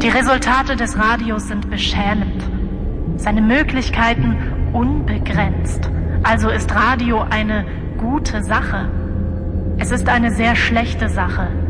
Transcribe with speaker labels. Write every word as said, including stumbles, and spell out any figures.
Speaker 1: Die Resultate des Radios sind beschämend, seine Möglichkeiten unbegrenzt. Also ist Radio eine gute Sache. Es ist eine sehr schlechte Sache,